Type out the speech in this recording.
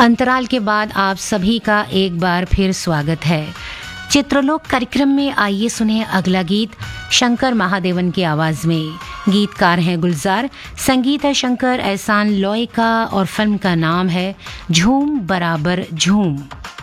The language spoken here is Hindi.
अंतराल के बाद आप सभी का एक बार फिर स्वागत है। चित्रलोक कार्यक्रम में आइए सुने अगला गीत शंकर महादेवन की आवाज में। गीतकार हैं गुलजार, संगीत है शंकर एहसान लॉय का और फिल्म का नाम है झूम बराबर झूम।